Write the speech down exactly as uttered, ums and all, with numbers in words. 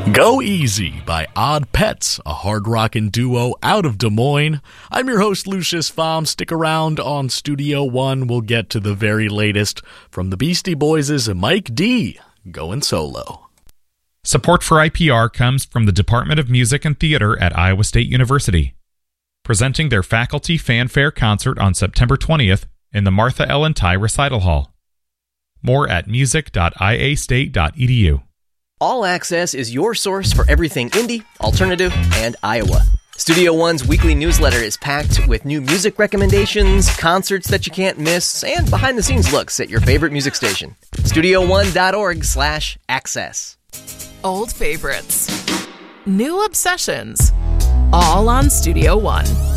Go Easy by Odd Pets, a hard rockin' duo out of Des Moines. I'm your host, Lucius Pfam. Stick around on Studio One. We'll get to the very latest from the Beastie Boys' Mike D going solo. Support for I P R comes from the Department of Music and Theater at Iowa State University, presenting their Faculty Fanfare Concert on September twentieth in the Martha Ellen Ty Recital Hall. More at music dot i a state dot e d u. All Access is your source for everything indie, alternative, and Iowa. Studio One's weekly newsletter is packed with new music recommendations, concerts that you can't miss, and behind-the-scenes looks at your favorite music station. studio one dot org slash access. Old favorites. New obsessions. All on Studio One.